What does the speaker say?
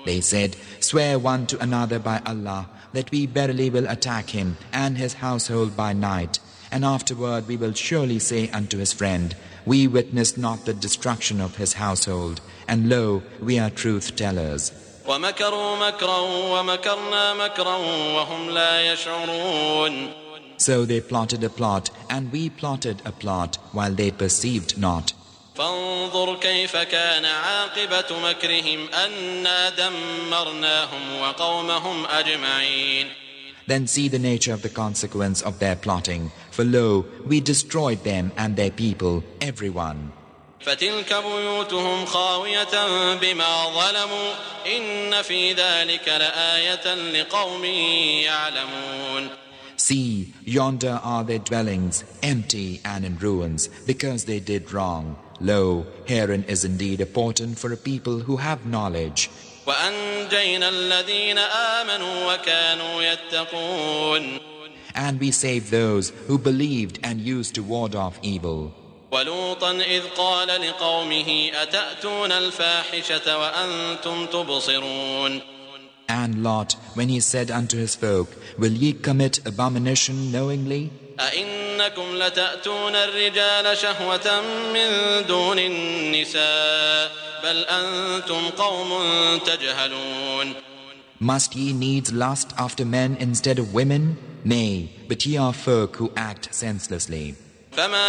They said, "Swear one to another by Allah that we verily will attack him and his household by night, and afterward we will surely say unto his friend, we witnessed not the destruction of his household, and lo, we are truth-tellers." وَمَكَرُوا مَكْرًا وَمَكَرْنَا مَكْرًا وَهُمْ لَا يَشْعُرُونَ. So they plotted a plot, and we plotted a plot, while they perceived not. فانظر كيف كان عاقبة مكرهم أنا دمرناهم وقومهم أجمعين. Then see the nature of the consequence of their plotting. For lo, we destroyed them and their people, everyone. فتلك بيوتهم خاوية بما ظلموا إن في ذلك لآية لقوم يعلمون. See, yonder are their dwellings, empty and in ruins, because they did wrong. Lo, herein is indeed a portent for a people who have knowledge. وأنجينا الذين آمنوا وكانوا يتقون. And we saved those who believed and used to ward off evil. ولوطا إذ قال لقومه أتأتون الفاحشة وأنتم تبصرون. And Lot, when he said unto his folk, will ye commit abomination knowingly? أئنكم لتأتون الرجال شهوة من دون النساء بل أنتم قوم تجهلون. Must ye needs lust after men instead of women? Nay, but ye are folk who act senselessly.